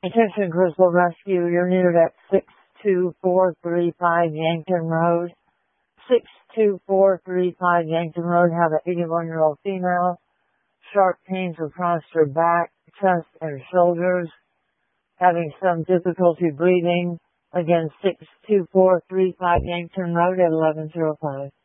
Attention Crystal Rescue, you're needed at 62435 Yankton Road. 62435 Yankton Road, have an 81-year-old female. Sharp pains across her back, chest, and shoulders. Having some difficulty breathing. Again, 62435 Yankton Road at 1105.